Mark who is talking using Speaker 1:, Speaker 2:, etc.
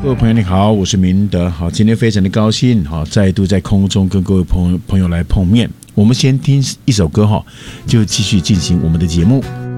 Speaker 1: 各位朋友你好，我是明德。好，今天非常的高兴，好，再度在空中跟各位朋友来碰面。我们先听一首歌，就继续进行我们的节目。